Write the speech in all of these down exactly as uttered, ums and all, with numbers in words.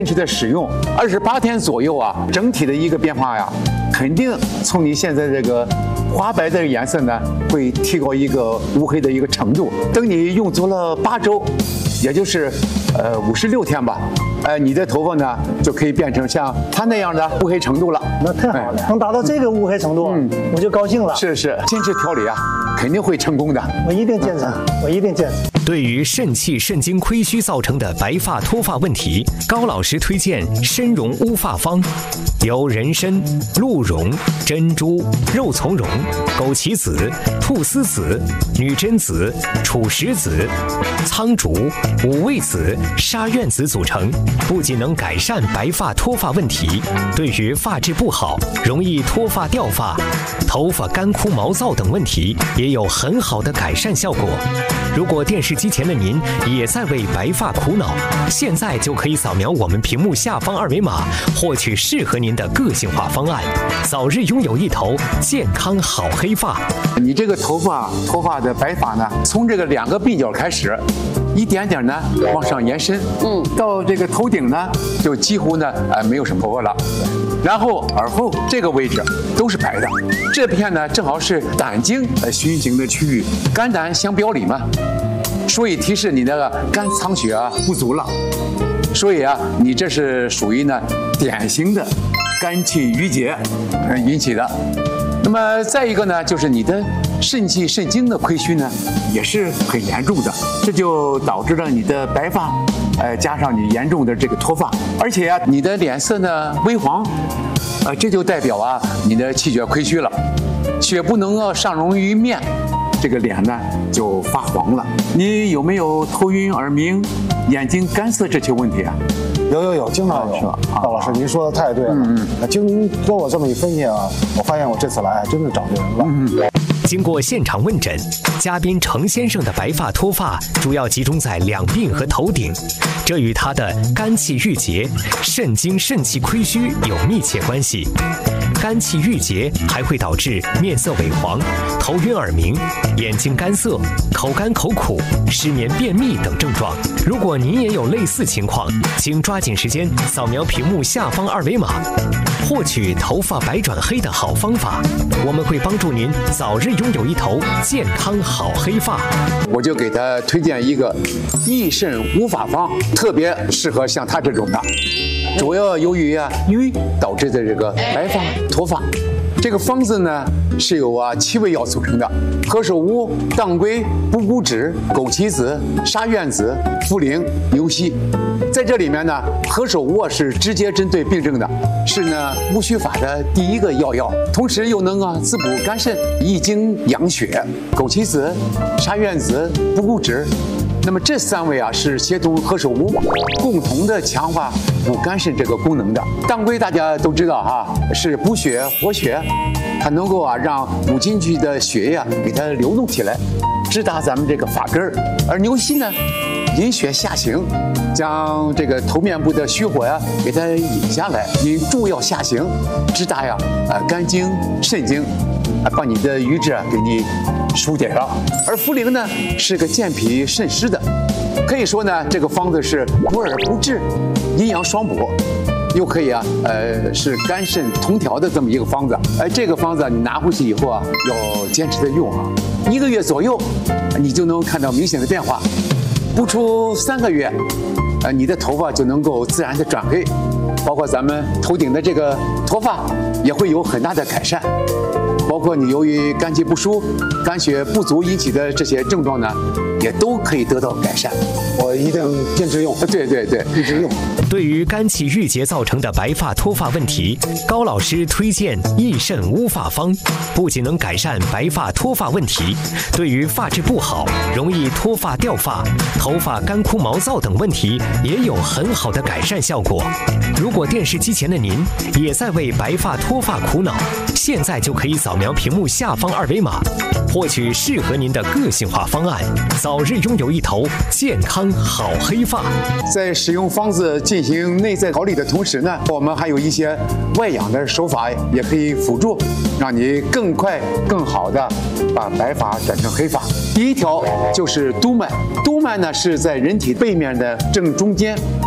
持的使用二十八天左右啊，整体的一个变化呀，肯定从你现在这个花白的颜色呢，会提高一个乌黑的一个程度。等你用足了八周，也就是呃五十六天吧，呃，你的头发呢就可以变成像它那样的乌黑程度了。 那太好了，能达到这个乌黑程度，嗯，我就高兴了。 是是，坚持调理啊，肯定会成功的。 我一定坚持，我一定坚持。 对于肾气肾精亏虚造成的白发脱发问题，高老师推荐参茸乌发方，由人参、鹿茸、珍珠、肉苁蓉、枸杞子、菟丝子、女贞子、楚石子、苍竹、五味子、沙苑子组成，不仅能改善白发脱发问题，对于发质不好、容易脱发掉发、头发干枯毛躁等问题也有很好的改善效果。如果电视机前的您也在为白发苦恼，现在就可以扫描我们屏幕下方二维码，获取适合您的个性化方案，早日拥有一头健康好黑发。 你这个头发脱发的白发呢，从这个两个鬓角开始，一点点呢往上延伸，嗯，到这个头顶呢，就几乎呢呃没有什么头发了。然后耳后这个位置都是白的，这片呢正好是胆经呃循行的区域，肝胆相表里嘛，所以提示你那个肝藏血啊不足了，所以啊你这是属于呢典型的肝气郁结呃引起的。那么再一个呢，就是你的肾气肾精的亏虚呢也是很严重的，这就导致了你的白发，呃加上你严重的这个脱发，而且啊你的脸色呢微黄，呃这就代表啊你的气血亏虚了，血不能够上溶于面，这个脸呢就发黄了。你有没有头晕耳鸣、眼睛干涩这些问题啊？ 有有有，经常有。是吧？高老师，您说的太对了。嗯嗯。经您跟我这么一分析啊，我发现我这次来真的找对人了。嗯。 经过现场问诊，嘉宾程先生的白发脱发主要集中在两鬓和头顶，这与他的肝气郁结、肾精肾气亏虚有密切关系。肝气郁结还会导致面色萎黄、头晕耳鸣、眼睛干涩、口干口苦、失眠便秘等症状。如果您也有类似情况，请抓紧时间扫描屏幕下方二维码，获取头发白转黑的好方法。我们会帮助您早日拥有一头健康好黑发。 我就给他推荐一个益肾乌发方，特别适合像他这种的。主要由于啊瘀导致的这个白发脱发，这个方子呢是由啊七味药组成的：何首乌、当归、补骨脂、枸杞子、沙苑子、茯苓、牛膝。在这里面呢，何首乌是直接针对病症的，是呢乌虚法的第一个药药，同时又能啊滋补肝肾、益精养血。枸杞子、沙苑子、补骨脂。那么这三味啊是协同何首乌共同的强化补肝肾这个功能的。当归大家都知道哈，是补血活血，它能够啊让补进去的血液啊给它流动起来，直达咱们这个发根儿。而牛膝呢，引血下行，将这个头面部的虚火呀给它引下来，引诸药下行，直达呀啊肝经肾经，啊把你的瘀滞啊给你疏解了。而茯苓呢是个健脾渗湿的，可以说呢这个方子是补而不滞，阴阳双补，又可以啊呃是肝肾同调的这么一个方子。哎，这个方子你拿回去以后啊要坚持的用啊，一个月左右你就能看到明显的变化，不出三个月，呃你的头发就能够自然的转黑，包括咱们头顶的这个脱发也会有很大的改善。包括你由于肝气不舒、肝血不足引起的这些症状呢，也都可以得到改善。 我一定坚持用。 对对对， 一直用。 对于肝气郁结造成的白发脱发问题，高老师推荐益肾乌发方，不仅能改善白发脱发问题，对于发质不好、容易脱发掉发、头发干枯毛躁等问题也有很好的改善效果。如果电视机前的您也在为白发脱发苦恼，现在就可以扫描屏幕下方二维码，获取适合您的个性化方案，早日拥有一头健康好黑发。 在使用方子进行内在调理的同时呢，我们还有一些外养的手法也可以辅助，让你更快更好的把白发转成黑发。第一条就是督脉，督脉呢是在人体背面的正中间，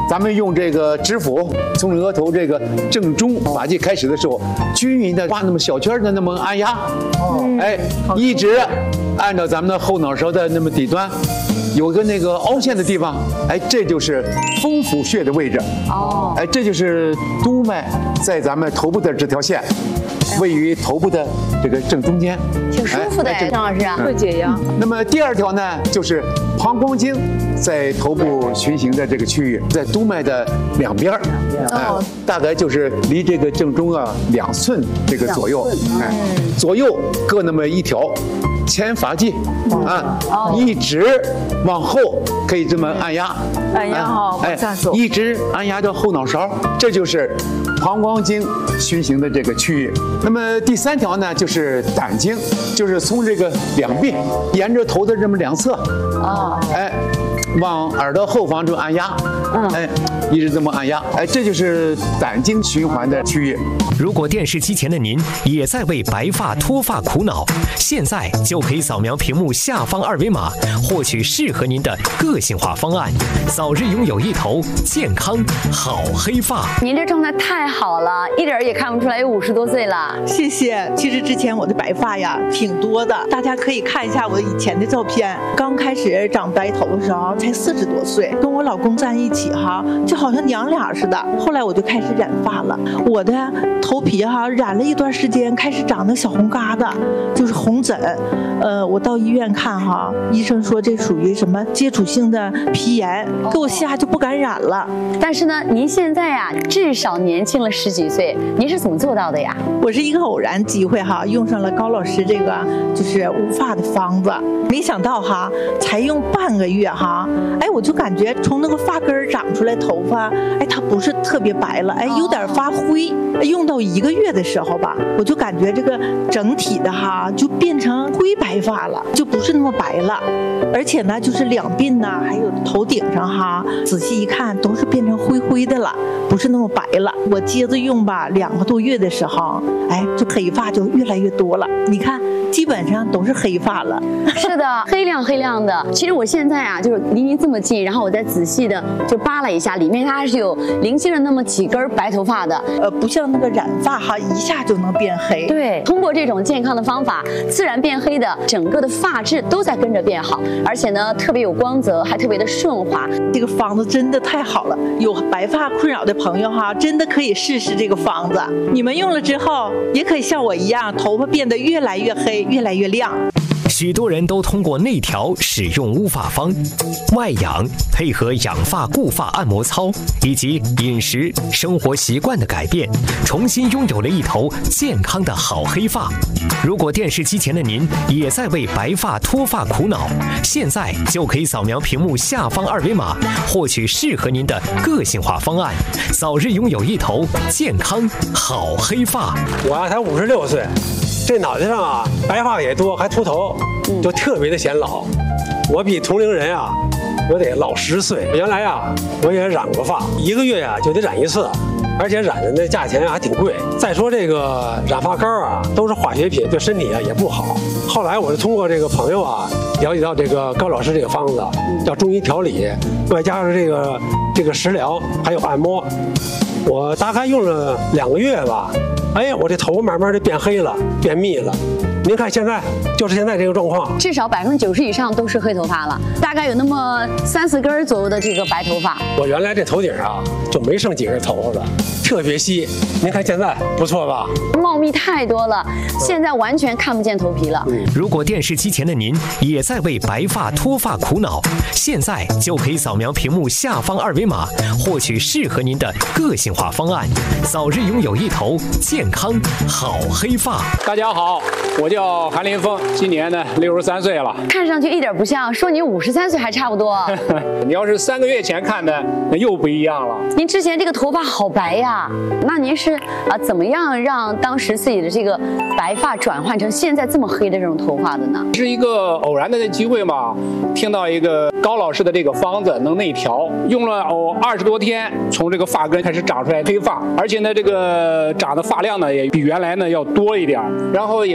咱们用这个指腹从额头这个正中发际开始的时候，均匀的画那么小圈的那么按压，哎，一直按照咱们的后脑勺的那么底端。有个那个凹陷的地方，哎，这就是风府穴的位置。哦，哎，这就是督脉在咱们头部的这条线，位于头部的这个正中间， 挺舒服的哎，张老师啊， 会解压。 那么第二条呢，就是膀胱经在头部循行的这个区域，在督脉的两边儿，哎，大概就是离这个正中啊两寸这个左右，哎，左右各那么一条。前发际啊，一直往后可以这么按压， 按压哈，往下走， 一直按压到后脑勺，这就是膀胱经循行的这个区域。那么第三条呢，就是胆经，就是从这个两鬓沿着头的这么两侧，啊，哎，往耳朵后方就按压，嗯，哎，一直这么按压，哎，这就是胆经循环的区域。 如果电视机前的您也在为白发脱发苦恼，现在就可以扫描屏幕下方二维码，获取适合您的个性化方案，早日拥有一头健康好黑发。 您这状态太好了，一点也看不出来有五十多岁了。 谢谢。其实之前我的白发呀挺多的，大家可以看一下我以前的照片。刚开始长白头的时候才四十多岁，跟我老公在一起哈，就好像娘俩似的。后来我就开始染发了，我的头皮哈染了一段时间，开始长那小红疙瘩，就是红疹。呃，我到医院看哈，医生说这属于什么接触性的皮炎，给我吓就不敢染了。 但是呢，您现在呀至少年轻了十几岁，您是怎么做到的呀？ 我是一个偶然机会哈，用上了高老师这个就是乌发的方子，没想到哈，才用半个月哈，哎，我就感觉从那个发根长出来头发，哎，它不是特别白了，哎，有点发灰。用到一个月的时候吧，我就感觉这个整体的哈就变成灰白发了，就不是那么白了。而且呢，就是两鬓呐，还有头顶上哈，仔细一看都是变成灰灰的了，不是那么白了。我接着用吧，两个多月的时候，哎，这黑发就越来越多了。你看，基本上都是黑发了。 是的，黑亮黑亮的。其实我现在啊，就是离您这么近，然后我再仔细的就扒拉一下，里面它还是有零星的那么几根白头发的。 呃，不像那个染发哈，一下就能变黑。 对，通过这种健康的方法，自然变黑的整个的发质都在跟着变好，而且呢，特别有光泽，还特别的顺滑。 这个方子真的太好了，有白发困扰的朋友哈，真的可以试试这个方子。你们用了之后，也可以像我一样，头发变得越来越黑，越来越亮。 许多人都通过内调使用乌发方，外养配合养发固发按摩操以及饮食生活习惯的改变，重新拥有了一头健康的好黑发。如果电视机前的您也在为白发脱发苦恼，现在就可以扫描屏幕下方二维码，获取适合您的个性化方案，早日拥有一头健康好黑发。 我啊才五十六岁，这脑袋上啊白发也多，还秃头，就特别的显老。我比同龄人啊，我得老十岁。原来啊，我也染过发，一个月呀、啊、就得染一次，而且染的那价钱还挺贵。再说这个染发膏啊，都是化学品，对身体啊也不好。后来我是通过这个朋友啊，了解到这个高老师这个方子叫中医调理，外加上这个这个食疗还有按摩，我大概用了两个月吧。哎，我这头慢慢的变黑了，变密了。您看现在就是现在这个状况， 至少百分之九十以上都是黑头发了，大概有那么三四根左右的这个白头发。 我原来这头顶啊就没剩几根头发了，特别稀。您看现在不错吧？ 茂密太多了，现在完全看不见头皮了。 如果电视机前的您也在为白发脱发苦恼，现在就可以扫描屏幕下方二维码，获取适合您的个性化方案，早日拥有一头健康好黑发。 大家好，我叫韩林峰，今年呢六十三岁了。 看上去一点不像，说你五十三岁还差不多。 你要是三个月前看的，那又不一样了。 您之前这个头发好白呀，那您是啊怎么样让当时自己的这个白发转换成现在这么黑的这种头发的呢？ 是一个偶然的机会嘛，听到一个高老师的这个方子能内调，用了哦二十多天，从这个发根开始长出来黑发，而且呢这个长的发量呢也比原来呢要多一点，然后也就两。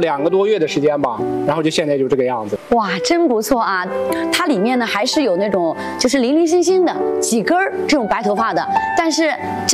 两个多月的时间吧，然后就现在就这个样子。 哇，真不错啊！它里面呢还是有那种就是零零星星的几根儿这种白头发的，但是